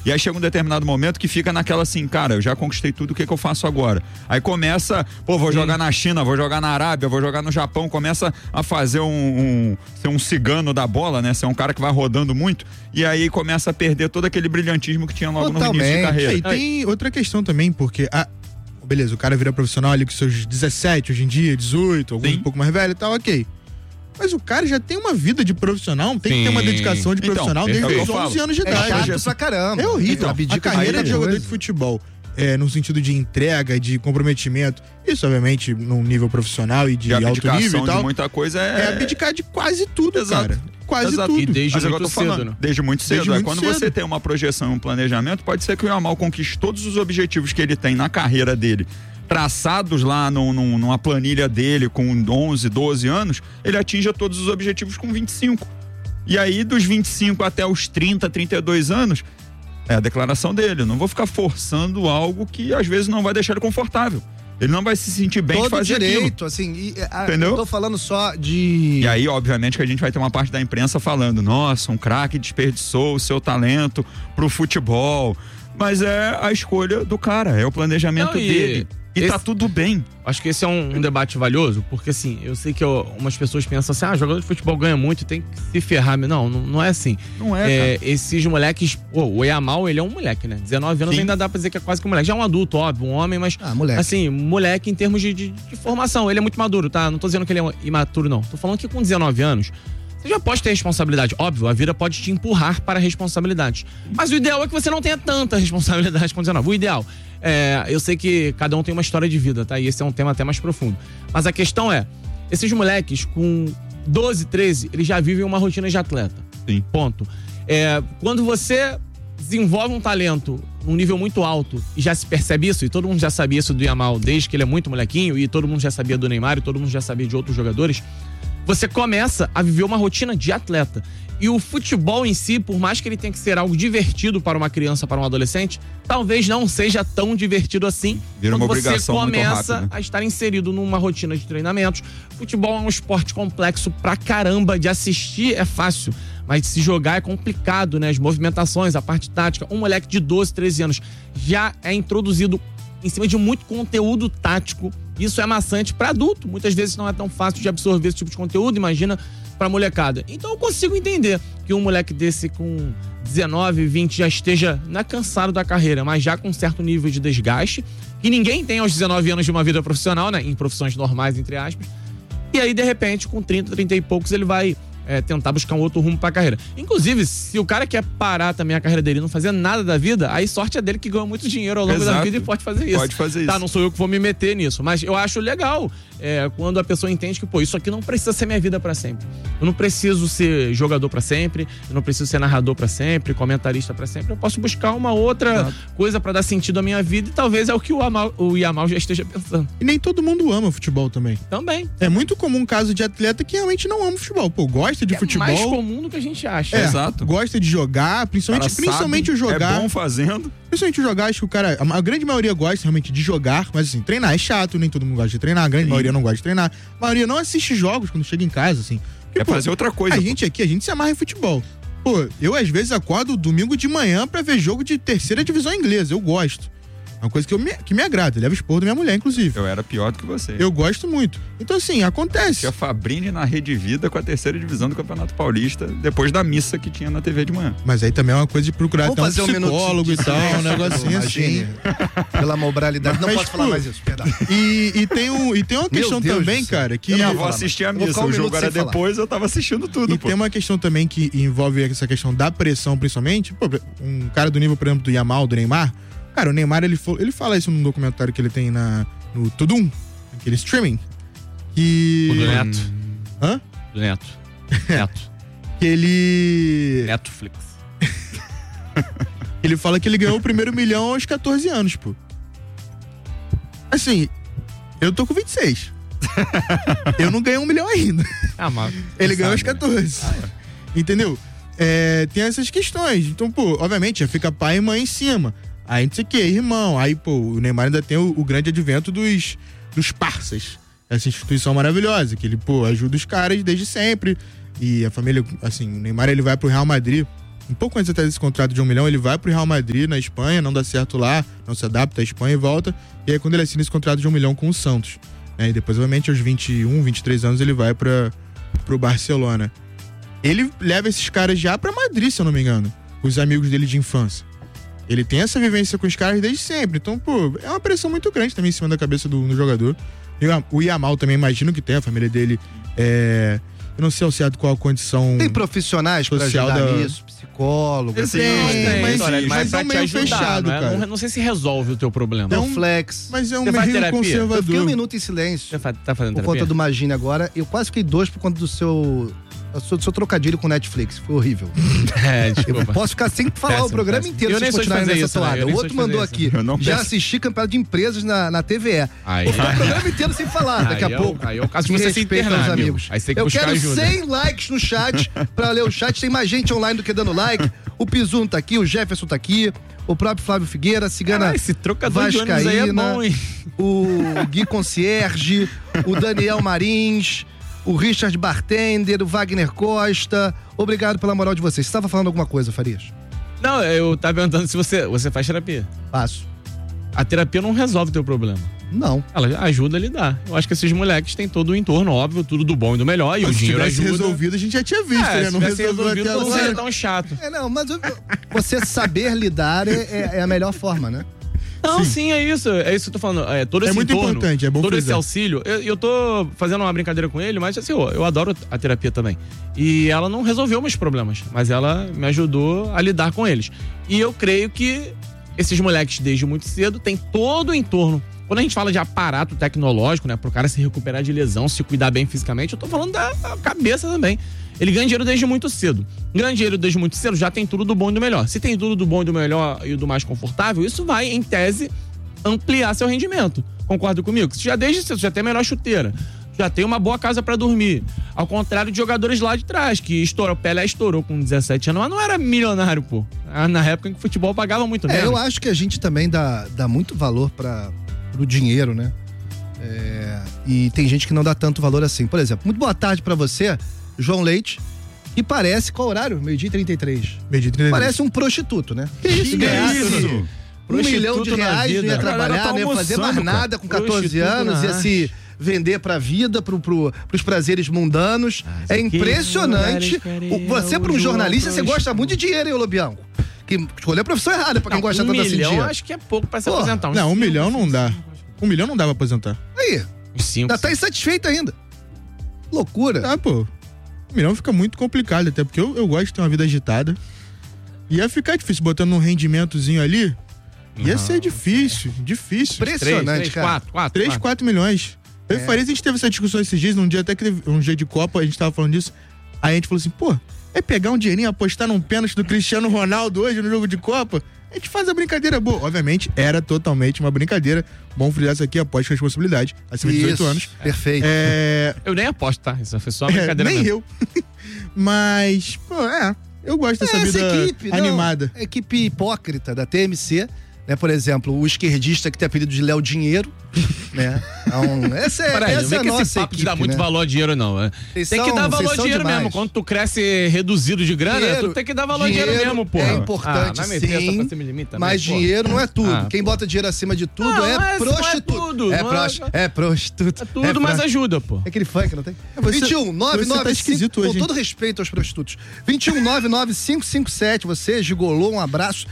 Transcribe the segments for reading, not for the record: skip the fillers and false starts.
E aí chega um determinado momento que fica naquela assim, cara, eu já conquistei tudo, o que eu faço agora? Aí começa, vou jogar na China, vou jogar na Arábia, vou jogar no Japão, começa a fazer ser um cigano da bola, né? Ser um cara que vai rodando muito, e aí começa a perder todo aquele brilhantismo que tinha logo no início de carreira. E tem outra questão também, porque beleza, o cara vira profissional ali com seus 17, hoje em dia, 18, alguns um pouco mais velho e tal, ok. Mas o cara já tem uma vida de profissional, tem que ter uma dedicação de profissional desde os 11 anos de idade. É chato pra caramba. É horrível. A carreira de jogador de futebol, no sentido de entrega, de comprometimento, isso obviamente num nível profissional e de alto nível e tal. De muita coisa é abdicar de quase tudo, cara. Quase tudo. E desde muito cedo, né? Desde muito cedo. Quando você tem uma projeção e um planejamento, pode ser que o Yamal conquiste todos os objetivos que ele tem na carreira dele, traçados lá numa planilha dele com 11, 12 anos, ele atinja todos os objetivos com 25. E aí, dos 25 até os 30, 32 anos, é a declaração dele. Eu não vou ficar forçando algo que às vezes não vai deixar ele confortável. Ele não vai se sentir bem de fazer direito, aquilo. Assim, entendeu? Eu tô falando só de... E aí, obviamente, que a gente vai ter uma parte da imprensa falando, nossa, um craque desperdiçou o seu talento pro futebol. Mas é a escolha do cara, é o planejamento dele. E tá tudo bem. Acho que esse é um debate valioso, porque assim, eu sei que umas pessoas pensam assim, jogador de futebol ganha muito, tem que se ferrar. Não é assim. Não é, cara. Esses moleques, o Yamal, ele é um moleque, né? 19 anos ainda dá pra dizer que é quase que um moleque. Já é um adulto, óbvio, um homem, mas moleque. Assim, moleque em termos de formação. Ele é muito maduro, tá? Não tô dizendo que ele é imaturo, não. Tô falando que com 19 anos, você já pode ter responsabilidade. Óbvio, a vida pode te empurrar para a responsabilidade. Mas o ideal é que você não tenha tanta responsabilidade com 19. O ideal eu sei que cada um tem uma história de vida, tá? E esse é um tema até mais profundo. Mas a questão esses moleques com 12, 13, eles já vivem uma rotina de atleta. Sim. Ponto. Quando você desenvolve um talento num nível muito alto e já se percebe isso, e todo mundo já sabia isso do Yamal desde que ele é muito molequinho, e todo mundo já sabia do Neymar, e todo mundo já sabia de outros jogadores, você começa a viver uma rotina de atleta. E o futebol em si, por mais que ele tenha que ser algo divertido para uma criança, para um adolescente, talvez não seja tão divertido assim. Vira uma quando você obrigação começa muito a estar inserido numa rotina de treinamentos. Futebol é um esporte complexo pra caramba. De assistir é fácil, mas de se jogar é complicado, né? As movimentações, a parte tática. Um moleque de 12, 13 anos já é introduzido em cima de muito conteúdo tático. Isso é maçante para adulto. Muitas vezes não é tão fácil de absorver esse tipo de conteúdo, imagina pra molecada. Então eu consigo entender que um moleque desse com 19, 20 já esteja cansado da carreira, mas já com um certo nível de desgaste, que ninguém tem aos 19 anos de uma vida profissional, né? Em profissões normais, entre aspas. E aí, de repente, com 30, 30 e poucos, ele vai tentar buscar um outro rumo pra carreira. Inclusive, se o cara quer parar também a carreira dele e não fazer nada da vida, aí sorte é dele que ganha muito dinheiro ao longo da vida e pode fazer isso. Pode fazer isso. Tá, não sou eu que vou me meter nisso, mas eu acho legal quando a pessoa entende que, isso aqui não precisa ser minha vida pra sempre. Eu não preciso ser jogador pra sempre, eu não preciso ser narrador pra sempre, comentarista pra sempre. Eu posso buscar uma outra coisa pra dar sentido à minha vida, e talvez é o que o Yamal já esteja pensando. E nem todo mundo ama futebol também. Também. É muito comum um caso de atleta que realmente não ama futebol. Gosta de futebol. É mais comum do que a gente acha. Exato. Gosta de jogar, principalmente o jogar. É bom fazendo. Principalmente o jogar, acho que o cara... A grande maioria gosta realmente de jogar, mas assim, treinar é chato, nem todo mundo gosta de treinar, a grande maioria não gosta de treinar. A maioria não assiste jogos quando chega em casa, assim. Porque, fazer outra coisa. A gente se amarra em futebol. Eu às vezes acordo domingo de manhã pra ver jogo de terceira divisão inglesa, eu gosto. É uma coisa que me agrada, leva esporro da minha mulher, inclusive. Eu era pior do que você. Eu gosto muito. Então, assim, acontece. Tinha Fabrini na Rede Vida com a terceira divisão do Campeonato Paulista, depois da missa que tinha na TV de manhã. Mas aí também é uma coisa de procurar até um psicólogo e tal, um negocinho assim. Pela moralidade, não posso falar mais isso, perdão. E tem uma questão também, cara, que... Eu vou assistir a missa, o jogo era depois, eu tava assistindo tudo, E tem uma questão também que envolve essa questão da pressão, principalmente. Um cara do nível, por exemplo, do Yamal, do Neymar. Cara, o Neymar, ele fala isso num documentário que ele tem no Tudum, aquele streaming. Que... O do Neto. Hã? Do Neto. Neto. Que ele... Netflix. Ele fala que ele ganhou o primeiro milhão aos 14 anos, Assim, eu tô com 26. Eu não ganhei 1 milhão ainda. Mas ele ganhou aos 14. Entendeu? Tem essas questões. Então, obviamente, já fica pai e mãe em cima. Aí não sei o que, irmão. Aí, o Neymar ainda tem o grande advento dos parças. Essa instituição maravilhosa, que ele, ajuda os caras desde sempre. E a família, assim, o Neymar, ele vai pro Real Madrid um pouco antes até desse contrato de 1 milhão, ele vai pro Real Madrid, na Espanha, não dá certo lá, não se adapta à Espanha e volta. E aí quando ele assina esse contrato de 1 milhão com o Santos, né? E depois, obviamente, aos 21, 23 anos, ele vai pro Barcelona. Ele leva esses caras já pra Madrid, se eu não me engano, os amigos dele de infância. Ele tem essa vivência com os caras desde sempre. Então, pô, é uma pressão muito grande também em cima da cabeça do jogador. O Yamal também, imagino que tem, a família dele eu não sei ao certo qual a condição. Tem profissionais pra ajudar nisso, psicólogo. Mas é um meio fechado, cara. Não sei se resolve o teu problema. É um flex. Mas é um meio conservador. Eu fiquei 1 minuto em silêncio. Você tá fazendo por terapia? conta do Magine agora. Eu quase fiquei 2 por conta do seu trocadilho com Netflix. Foi horrível. Desculpa. Eu posso ficar sem falar o programa inteiro se continuar nessa toada. O outro mandou aqui. Já assisti campeonato de empresas na TVE. Vou ficar o programa inteiro sem falar daqui a pouco. Aí é o caso de você se internar, os amigos. Aí você tem que eu buscar quero ajuda. 100 likes no chat pra ler o chat. Tem mais gente online do que dando like. O Pizuno tá aqui, o Jefferson tá aqui, o próprio Flávio Figueira, a Cigana esse trocador de ônibus aí é bom, hein? O Gui Concierge, o Daniel Marins, o Richard Bartender, o Wagner Costa. Obrigado pela moral de vocês. Você estava falando alguma coisa, Farias? Não, eu tava perguntando se você faz terapia. Faço. A terapia não resolve o teu problema. Não. Ela ajuda a lidar. Eu acho que esses moleques têm todo o entorno, óbvio, tudo do bom e do melhor. E o dinheiro ajuda. Se tivesse resolvido, a gente já tinha visto, né? Não resolveu até não seria agora. tão chato. Não, mas você saber lidar é a melhor forma, né? Não, sim, é isso que eu tô falando. Todo esse muito entorno, importante, é bom todo frisar. esse auxílio. Eu tô fazendo uma brincadeira com ele, mas assim, eu adoro a terapia também. E ela não resolveu meus problemas, mas ela me ajudou a lidar com eles. E eu creio que esses moleques, desde muito cedo, têm todo o entorno. Quando a gente fala de aparato tecnológico, né, pro cara se recuperar de lesão, se cuidar bem fisicamente, eu tô falando da cabeça também. Ele ganha dinheiro desde muito cedo. Ganha dinheiro desde muito cedo, já tem tudo do bom e do melhor. Se tem tudo do bom e do melhor e do mais confortável, isso vai, em tese, ampliar seu rendimento. Concorda comigo? Você já desde cedo, já tem a melhor chuteira, já tem uma boa casa pra dormir. Ao contrário de jogadores lá de trás, que estourou. O Pelé estourou com 17 anos, mas não era milionário, pô. Na época em que o futebol pagava muito menos. Eu acho que a gente também dá muito valor pro dinheiro, né? E tem gente que não dá tanto valor assim. Por exemplo, muito boa tarde pra você, João Leite, que parece, qual horário? 12h33. 12h33. Parece um prostituto, né? Que isso? isso? R$1 milhão não ia trabalhar, não ia fazer mais nada com 14 anos, ia se vender pra vida, pros prazeres mundanos. É impressionante. Você, pra um jornalista, você gosta muito de dinheiro, hein, Lobião? Que escolheu a profissão errada pra quem gosta tanto assim de dinheiro. 1 milhão acho que é pouco pra se aposentar. Não, 1 milhão não dá. 1 milhão não dá pra aposentar. Aí, uns 5. ainda tá insatisfeito ainda. Loucura. Ah, pô. 1 milhão fica muito complicado, até porque eu gosto de ter uma vida agitada. Ia ficar difícil, botando um rendimentozinho ali. Ia ser difícil. Impressionante, cara. 3, 4 milhões. Eu e Farias, a gente teve essa discussão esses dias, num dia até que um dia de Copa, a gente tava falando disso. Aí a gente falou assim, pô, é pegar um dinheirinho, apostar num pênalti do Cristiano Ronaldo hoje no jogo de Copa? A gente faz a brincadeira boa. Obviamente, era totalmente uma brincadeira. Bom frisar isso aqui, aposta com responsabilidade. Acima de 18 anos. Perfeito. Eu nem aposto, tá? Isso foi só uma brincadeira nem mesmo. eu. Mas, pô, eu gosto dessa vida animada. Equipe hipócrita da TMC, né? Por exemplo, o esquerdista que tem apelido de Léo Dinheiro, né? Então, essa é a nossa esse papo equipe, de dar muito valor a dinheiro, não. Tem que dar valor a dinheiro mesmo. Quando tu cresce reduzido de grana, tu tem que dar valor a dinheiro mesmo, pô. É importante, sim, mas dinheiro não é tudo. Quem bota dinheiro acima de tudo é prostituto. É prostituto. É tudo, mas ajuda, pô. É aquele funk, não tem? 21-995, com todo respeito aos prostitutos. 21-99557, você, gigolô, um abraço.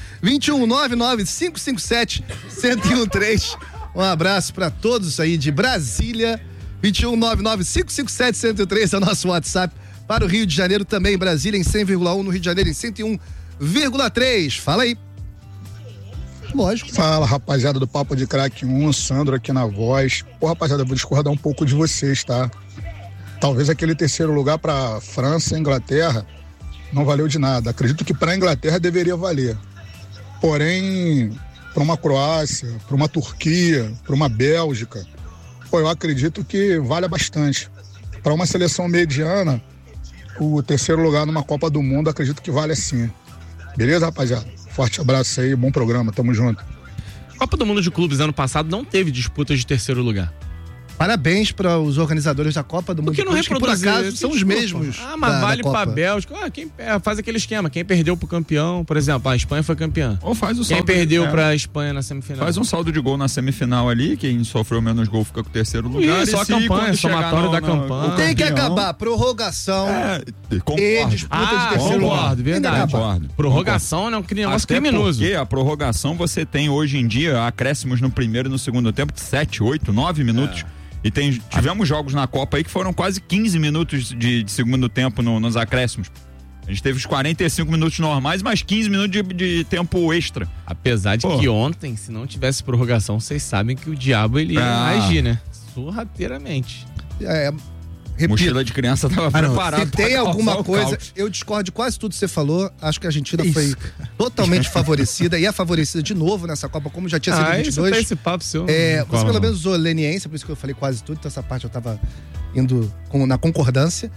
21-99557-1013. Um abraço pra todos aí de Brasília. 21-99557-1013 é o nosso WhatsApp. Para o Rio de Janeiro também, Brasília em 100,1, no Rio de Janeiro em 101,3. Fala aí. Lógico. Fala, rapaziada do Papo de Craque 1, Sandro aqui na voz. Pô, rapaziada, eu vou discordar um pouco de vocês, tá? Talvez aquele terceiro lugar pra França e Inglaterra não valeu de nada. Acredito que pra Inglaterra deveria valer. Porém, para uma Croácia, para uma Turquia, para uma Bélgica, pô, eu acredito que vale bastante. Para uma seleção mediana, o terceiro lugar numa Copa do Mundo, acredito que vale sim. Beleza, rapaziada? Forte abraço aí, bom programa, tamo junto. A Copa do Mundo de Clubes ano passado não teve disputas de terceiro lugar. Parabéns para os organizadores da Copa do Mundo. Porque não que por acaso são os mesmos. Mas vale pra Bélgica. Quem faz aquele esquema. Quem perdeu pro campeão, por exemplo, a Espanha foi campeã. Ou faz o quem saldo perdeu pra Espanha na semifinal. Faz um saldo de gol na semifinal ali, quem sofreu menos gol fica com o terceiro lugar. Só a campanha, somatório da campanha. Tem que acabar prorrogação e disputa de terceiro lugar. Verdade. Prorrogação é um negócio criminoso. Porque a prorrogação você tem hoje em dia acréscimos no primeiro e no segundo tempo de 7, 8, 9 minutos. E tivemos jogos na Copa aí que foram quase 15 minutos de segundo tempo nos acréscimos. A gente teve os 45 minutos normais, mais 15 minutos de tempo extra. Apesar de que ontem, se não tivesse prorrogação, vocês sabem que o diabo ele ia agir, né? Sorrateiramente. Mochila de criança tava preparada. Se tem alguma coisa, eu discordo de quase tudo que você falou. Acho que a Argentina foi totalmente favorecida e é favorecida de novo nessa Copa, como já tinha sido em 22. Esse papo seu. Você pelo menos usou leniência, por isso que eu falei quase tudo. Então essa parte eu tava indo na concordância.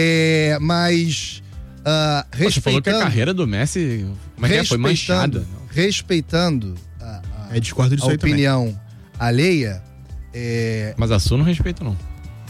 Mas respeitando... Você falou que a carreira do Messi foi manchada. Respeitando discordo disso a opinião alheia. Mas a sua não respeita, não.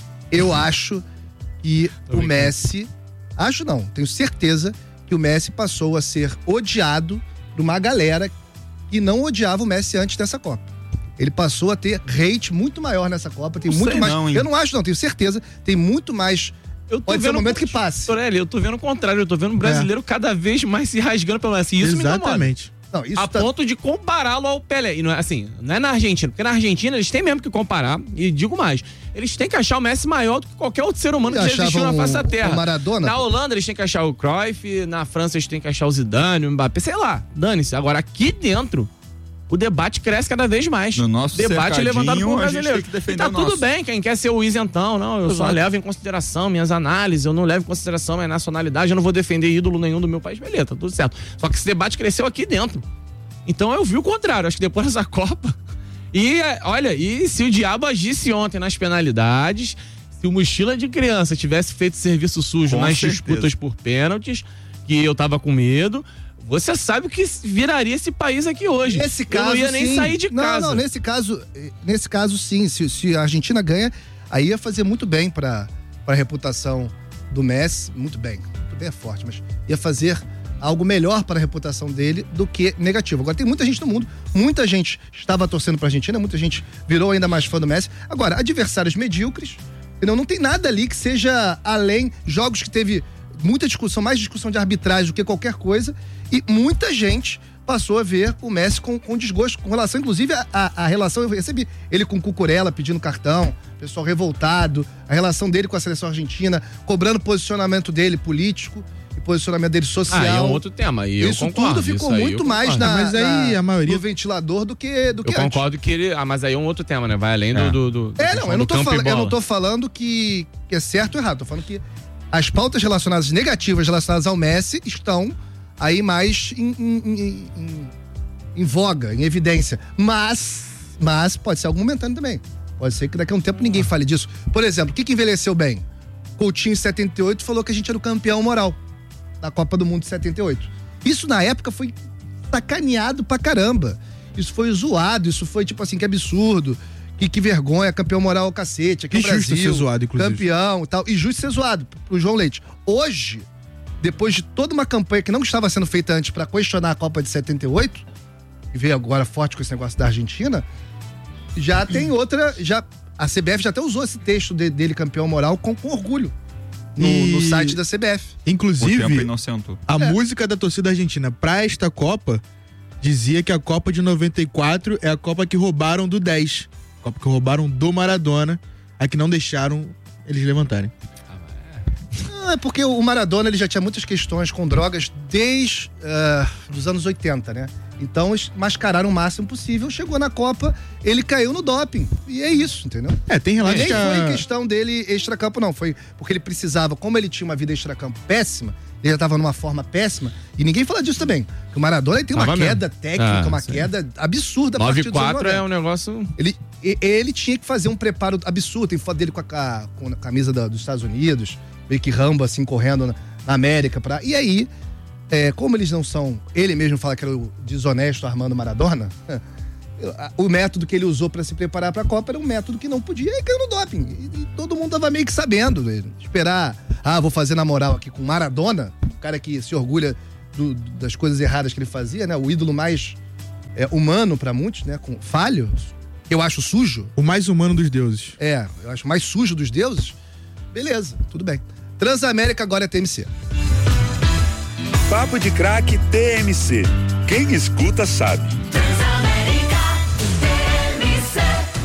Eu acho que o Messi... Acho não, tenho certeza que o Messi passou a ser odiado por uma galera que não odiava o Messi antes dessa Copa. Ele passou a ter hate muito maior nessa Copa, tem muito mais... Eu não acho não, tenho certeza, tem muito mais... Pode ser o momento que passe. Torelli, eu tô vendo o contrário, eu tô vendo o brasileiro cada vez mais se rasgando pelo Messi. Isso exatamente. Não, isso ponto de compará-lo ao Pelé. E não é assim, não é na Argentina, porque na Argentina eles têm mesmo que comparar, e digo mais, eles têm que achar o Messi maior do que qualquer outro ser humano que já existiu na face da Terra. Maradona, na Holanda eles têm que achar o Cruyff, na França eles têm que achar o Zidane, o Mbappé, sei lá, dane-se. Agora aqui dentro, o debate cresce cada vez mais. No nosso debate é levantado por brasileiro. E tá tudo bem, quem quer ser o isentão, não, eu só levo em consideração minhas análises, eu não levo em consideração minha nacionalidade, eu não vou defender ídolo nenhum do meu país, beleza, tá tudo certo. Só que esse debate cresceu aqui dentro. Então eu vi o contrário, acho que depois dessa Copa. E olha, se o diabo agisse ontem nas penalidades, se o Mochila de Criança tivesse feito serviço sujo nas disputas por pênaltis, que eu tava com medo, você sabe o que viraria esse país aqui hoje. Nesse caso, eu não ia nem sair de casa. Não, nesse caso sim. Se a Argentina ganha, aí ia fazer muito bem pra reputação do Messi. Muito bem é forte, mas ia fazer algo melhor para a reputação dele do que negativo. Agora, tem muita gente no mundo, muita gente estava torcendo pra Argentina, muita gente virou ainda mais fã do Messi. Agora, adversários medíocres, não tem nada ali que seja além, jogos que teve muita discussão, mais discussão de arbitragem do que qualquer coisa, e muita gente passou a ver o Messi com desgosto, com relação, inclusive, a relação, eu recebi ele com o Cucurella pedindo cartão, pessoal revoltado, a relação dele com a seleção argentina, cobrando posicionamento dele político, posicionamento dele social. É um outro tema. E isso eu concordo, tudo ficou muito mais mas aí a maioria no ventilador do que eu concordo que ele... mas aí é um outro tema, né? Vai além do eu não tô falando que é certo ou errado. Tô falando que as pautas relacionadas, negativas relacionadas ao Messi estão aí mais em voga, em evidência. Mas pode ser algo momentâneo também. Pode ser que daqui a um tempo ninguém fale disso. Por exemplo, o que envelheceu bem? Coutinho, em 78, falou que a gente era o campeão moral da Copa do Mundo de 78. Isso na época foi sacaneado pra caramba. Isso foi zoado, isso foi tipo assim, que absurdo, que vergonha, campeão moral ao cacete, aqui no Brasil. Justo ser zoado, inclusive. Campeão e tal, e justo ser zoado pro João Leite. Hoje, depois de toda uma campanha que não estava sendo feita antes pra questionar a Copa de 78, e veio agora forte com esse negócio da Argentina, já tem outra, a CBF já até usou esse texto dele campeão moral com orgulho. No site da CBF. Inclusive, a música da torcida argentina pra esta Copa dizia que a Copa de 94 é a Copa que roubaram do 10. A Copa que roubaram do Maradona, a que não deixaram eles levantarem. É porque o Maradona ele já tinha muitas questões com drogas desde os anos 80, né? Então eles mascararam o máximo possível, chegou na Copa, ele caiu no doping. E é isso, entendeu? Tem relatos nem foi questão dele extracampo, não. Foi porque ele precisava, como ele tinha uma vida extracampo péssima, ele já estava numa forma péssima, e ninguém fala disso também. Que o Maradona ele tem uma queda técnica, uma queda absurda. 9-4 é um negócio... Ele tinha que fazer um preparo absurdo. Tem foto dele com a camisa dos Estados Unidos, meio que Rambo, assim, correndo na América. E aí... como eles não são... Ele mesmo fala que era o desonesto Armando Maradona. o método que ele usou para se preparar para a Copa era um método que não podia e caiu no doping. E todo mundo tava meio que sabendo. Esperar, vou fazer na moral aqui com Maradona, o cara que se orgulha das coisas erradas que ele fazia, né? O ídolo mais humano para muitos, né? Com falho, eu acho sujo. O mais humano dos deuses. Eu acho mais sujo dos deuses. Beleza, tudo bem. Transamérica agora é TMC. Papo de Craque TMC. Quem escuta sabe. Transamérica TMC.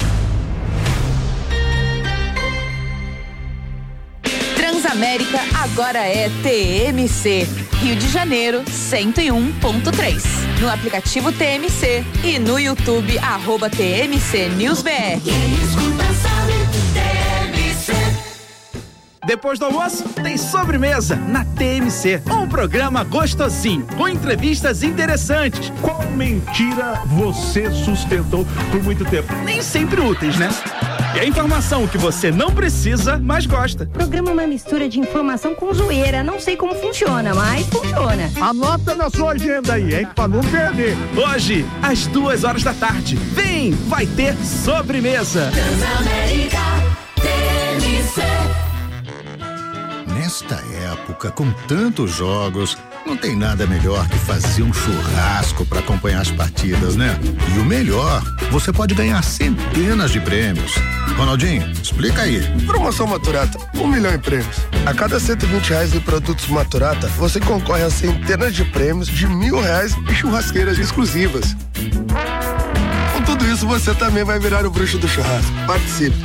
Transamérica agora é TMC. Rio de Janeiro 101.3. No aplicativo TMC e no YouTube @TMC NewsBR. Quem escuta sabe, TMC. Depois do almoço, tem sobremesa na TMC. Um programa gostosinho, com entrevistas interessantes. Qual mentira você sustentou por muito tempo? Nem sempre úteis, né? E a informação que você não precisa, mas gosta. O programa é uma mistura de informação com zoeira. Não sei como funciona, mas funciona. Anota na sua agenda aí, hein? Pra não perder. Hoje, às 14h. Vem, vai ter sobremesa. Transamérica TMC. Nesta época, com tantos jogos, não tem nada melhor que fazer um churrasco para acompanhar as partidas, né? E o melhor, você pode ganhar centenas de prêmios. Ronaldinho, explica aí. Promoção Maturata, 1 milhão em prêmios. A cada R$120 em produtos Maturata, você concorre a centenas de prêmios de R$1.000 e churrasqueiras exclusivas. Com tudo isso, você também vai virar o bruxo do churrasco. Participe.